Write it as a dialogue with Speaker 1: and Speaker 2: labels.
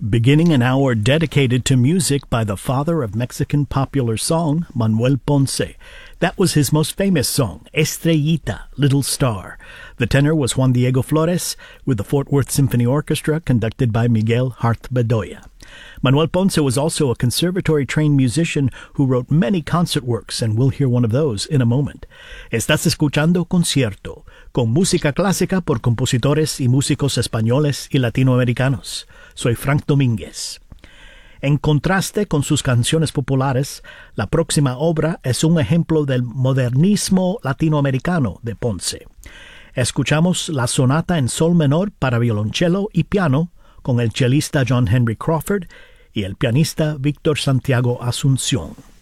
Speaker 1: Beginning an hour dedicated to music by the father of Mexican popular song, Manuel Ponce. That was his most famous song, Estrellita, Little Star. The tenor was Juan Diego Flores, with the Fort Worth Symphony Orchestra conducted by Miguel Hart Bedoya. Manuel Ponce was also a conservatory-trained musician who wrote many concert works, and we'll hear one of those in a moment. Estás escuchando Concierto, con música clásica por compositores y músicos españoles y latinoamericanos. Soy Frank Domínguez. En contraste con sus canciones populares, la próxima obra es un ejemplo del modernismo latinoamericano de Ponce. Escuchamos la sonata en sol menor para violonchelo y piano con el chelista John Henry Crawford y el pianista Víctor Santiago Asunción.